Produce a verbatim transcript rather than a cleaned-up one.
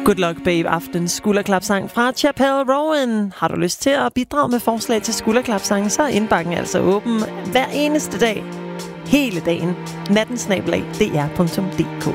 Good Luck Babe, aftens skulderklapsang fra Chappell Rowan. Har du lyst til at bidrage med forslag til skulderklapsange, så er indbakken altså åben hver eneste dag, hele dagen. natten snabel-a d r punktum d k.